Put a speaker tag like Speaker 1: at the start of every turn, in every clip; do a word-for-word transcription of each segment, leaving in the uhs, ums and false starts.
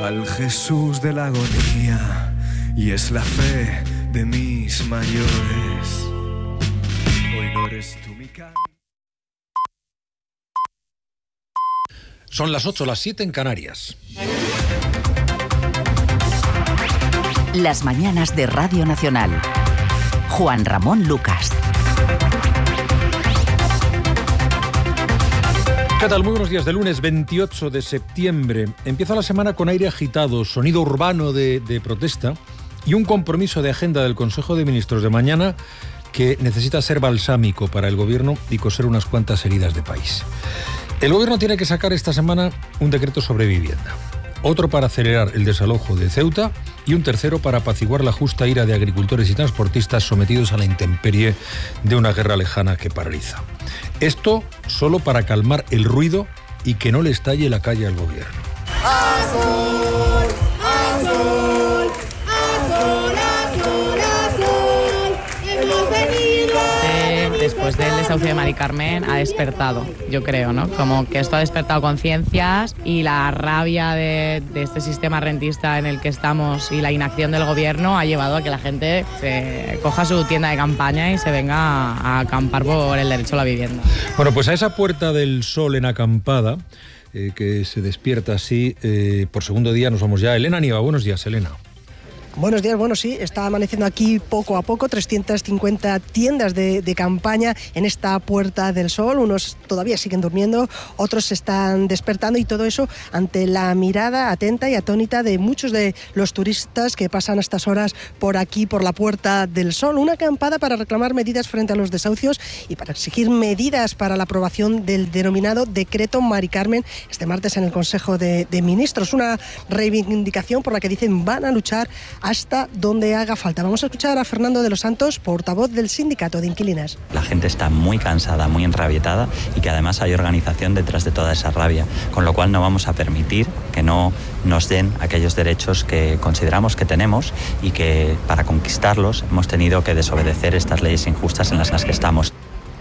Speaker 1: al Jesús de la agonía, y es la fe de mis mayores. Hoy no eres tú mi can...
Speaker 2: Son las ocho, las siete en Canarias.
Speaker 3: Las mañanas de Radio Nacional. Juan Ramón Lucas.
Speaker 2: ¿Qué tal? Muy buenos días. De lunes veintiocho de septiembre. Empieza la semana con aire agitado, sonido urbano de, de protesta y un compromiso de agenda del Consejo de Ministros de mañana que necesita ser balsámico para el Gobierno y coser unas cuantas heridas de país. El Gobierno tiene que sacar esta semana un decreto sobre vivienda, otro para acelerar el desalojo de Ceuta y un tercero para apaciguar la justa ira de agricultores y transportistas sometidos a la intemperie de una guerra lejana que paraliza. Esto solo para calmar el ruido y que no le estalle la calle al Gobierno.
Speaker 4: Azul, azul, azul, azul, azul, hemos venido a...
Speaker 5: Después del desahucio de Mari Carmen ha despertado, yo creo, ¿no? Como que esto ha despertado conciencias y la rabia de, de este sistema rentista en el que estamos y la inacción del Gobierno ha llevado a que la gente se coja su tienda de campaña y se venga a, a acampar por el derecho a la vivienda.
Speaker 2: Bueno, pues a esa Puerta del Sol en acampada, eh, que se despierta así, eh, por segundo día nos vamos ya. Elena Nieva, buenos días, Elena.
Speaker 6: Buenos días, bueno sí, está amaneciendo aquí poco a poco, trescientas cincuenta tiendas de, de campaña en esta Puerta del Sol, unos todavía siguen durmiendo, otros se están despertando y todo eso ante la mirada atenta y atónita de muchos de los turistas que pasan a estas horas por aquí, por la Puerta del Sol. Una acampada para reclamar medidas frente a los desahucios y para exigir medidas para la aprobación del denominado Decreto Mari Carmen este martes en el Consejo de, de Ministros, una reivindicación por la que dicen van a luchar hasta donde haga falta. Vamos a escuchar a Fernando de los Santos, portavoz del Sindicato de Inquilinas.
Speaker 7: La gente está muy cansada, muy enrabietada y que además hay organización detrás de toda esa rabia, con lo cual no vamos a permitir que no nos den aquellos derechos que consideramos que tenemos y que para conquistarlos hemos tenido que desobedecer estas leyes injustas en las que estamos.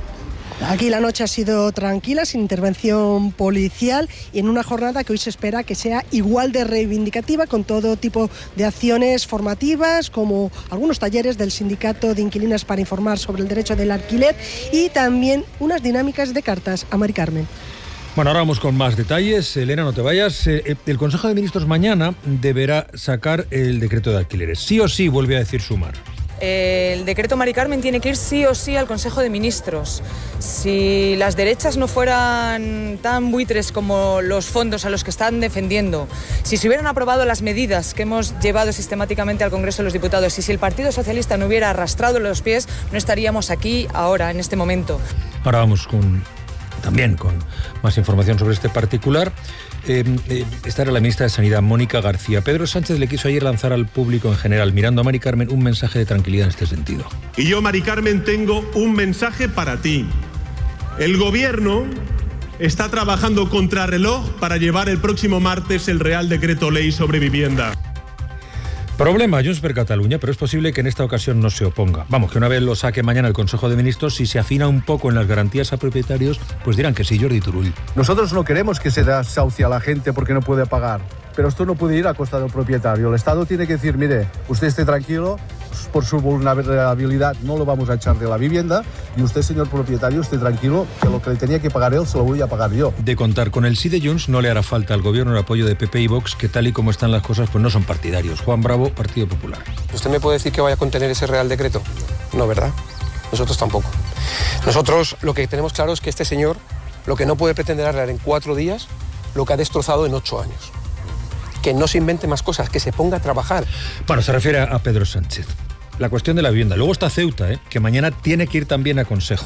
Speaker 6: Aquí la noche ha sido tranquila, sin intervención policial y en una jornada que hoy se espera que sea igual de reivindicativa, con todo tipo de acciones formativas, como algunos talleres del Sindicato de Inquilinas para informar sobre el derecho del alquiler y también unas dinámicas de cartas a Mari Carmen.
Speaker 2: Bueno, ahora vamos con más detalles. Elena, no te vayas. El Consejo de Ministros mañana deberá sacar el decreto de alquileres. Sí o sí, vuelve a decir Sumar.
Speaker 8: El decreto Mari Carmen tiene que ir sí o sí al Consejo de Ministros. Si las derechas no fueran tan buitres como los fondos a los que están defendiendo, si se hubieran aprobado las medidas que hemos llevado sistemáticamente al Congreso de los Diputados y si el Partido Socialista no hubiera arrastrado los pies, no estaríamos aquí ahora, en este momento.
Speaker 2: Ahora vamos con también con más información sobre este particular. Eh, eh, esta era la ministra de Sanidad, Mónica García. Pedro Sánchez le quiso ayer lanzar al público en general, mirando a Mari Carmen, un mensaje de tranquilidad en este sentido.
Speaker 9: Y yo, Mari Carmen, tengo un mensaje para ti. El Gobierno está trabajando contrarreloj para llevar el próximo martes el Real Decreto Ley sobre vivienda.
Speaker 2: Problema, Junts per Catalunya, pero es posible que en esta ocasión no se oponga. Vamos, que una vez lo saque mañana el Consejo de Ministros, si se afina un poco en las garantías a propietarios, pues dirán que sí, Jordi Turull.
Speaker 10: Nosotros no queremos que se desahucie a la gente porque no puede pagar, pero esto no puede ir a costa del propietario. El Estado tiene que decir, mire, usted esté tranquilo, por su vulnerabilidad no lo vamos a echar de la vivienda y usted, señor propietario, esté tranquilo que lo que le tenía que pagar él se lo voy a pagar yo.
Speaker 2: De contar con el sí de Junts no le hará falta al Gobierno el apoyo de P P y Vox, que tal y como están las cosas pues no son partidarios. Juan Bravo, Partido Popular.
Speaker 11: ¿Usted me puede decir que vaya a contener ese Real Decreto? No, ¿verdad? Nosotros tampoco. Nosotros lo que tenemos claro es que este señor lo que no puede pretender arreglar en cuatro días lo que ha destrozado en ocho años. Que no se invente más cosas, que se ponga a trabajar.
Speaker 2: Bueno, se refiere a Pedro Sánchez. La cuestión de la vivienda. Luego está Ceuta, ¿eh? Que mañana tiene que ir también a Consejo.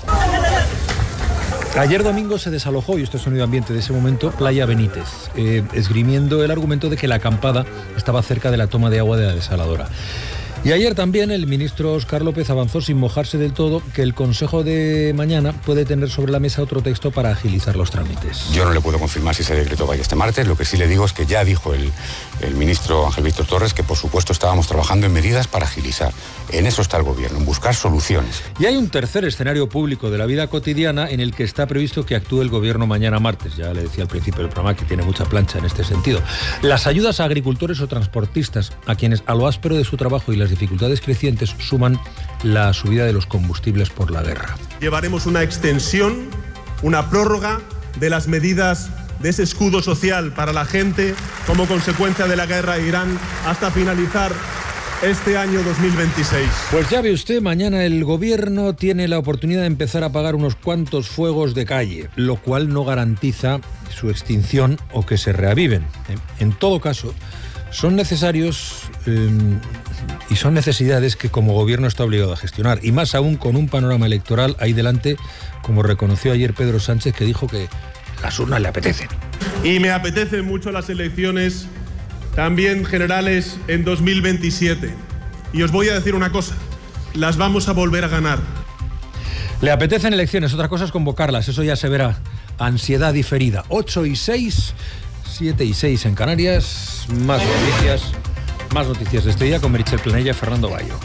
Speaker 2: Ayer domingo se desalojó, y esto es sonido ambiente de ese momento, Playa Benítez, eh, esgrimiendo el argumento de que la acampada estaba cerca de la toma de agua de la desaladora. Y ayer también el ministro Óscar López avanzó sin mojarse del todo que el Consejo de mañana puede tener sobre la mesa otro texto para agilizar los trámites.
Speaker 12: Yo no le puedo confirmar si ese decreto va a ir este martes. Lo que sí le digo es que ya dijo el, el ministro Ángel Víctor Torres que por supuesto estábamos trabajando en medidas para agilizar. En eso está el gobierno, en buscar soluciones.
Speaker 2: Y hay un tercer escenario público de la vida cotidiana en el que está previsto que actúe el gobierno mañana martes. Ya le decía al principio del programa que tiene mucha plancha en este sentido. Las ayudas a agricultores o transportistas, a quienes a lo áspero de su trabajo y las dificultades crecientes suman la subida de los combustibles por la guerra.
Speaker 9: Llevaremos una extensión, una prórroga de las medidas de ese escudo social para la gente como consecuencia de la guerra de Irán hasta finalizar este año dos mil veintiséis.
Speaker 2: Pues ya ve usted, mañana el gobierno tiene la oportunidad de empezar a apagar unos cuantos fuegos de calle, lo cual no garantiza su extinción o que se reaviven. En todo caso, son necesarios eh, y son necesidades que como gobierno está obligado a gestionar, y más aún con un panorama electoral ahí delante, como reconoció ayer Pedro Sánchez, que dijo que las urnas le apetecen.
Speaker 9: Y me apetecen mucho las elecciones también generales en dos mil veintisiete. Y os voy a decir una cosa, las vamos a volver a ganar.
Speaker 2: Le apetecen elecciones, otra cosa es convocarlas, eso ya se verá. Ansiedad diferida. ocho y seis, siete y seis en Canarias. Más noticias, más noticias de este día con Meritxell Planella y Fernando Bayo.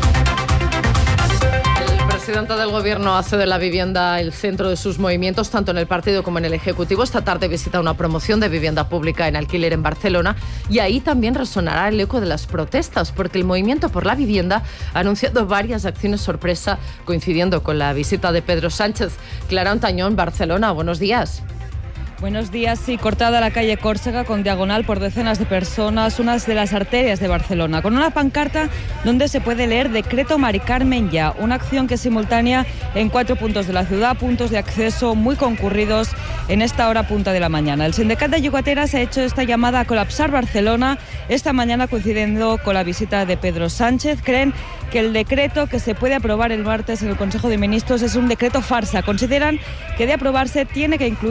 Speaker 13: El presidente del Gobierno hace de la vivienda el centro de sus movimientos, tanto en el partido como en el Ejecutivo. Esta tarde visita una promoción de vivienda pública en alquiler en Barcelona y ahí también resonará el eco de las protestas, porque el Movimiento por la Vivienda ha anunciado varias acciones sorpresa coincidiendo con la visita de Pedro Sánchez. Clara Ontañón, Barcelona, buenos días.
Speaker 14: Buenos días. Sí, cortada la calle Córcega con diagonal por decenas de personas, unas de las arterias de Barcelona, con una pancarta donde se puede leer Decreto Mari Carmen ya, una acción que es simultánea en cuatro puntos de la ciudad, puntos de acceso muy concurridos en esta hora punta de la mañana. El sindicato de Yucateras ha hecho esta llamada a colapsar Barcelona esta mañana coincidiendo con la visita de Pedro Sánchez. Creen que el decreto que se puede aprobar el martes en el Consejo de Ministros es un decreto farsa. Consideran que de aprobarse tiene que incluir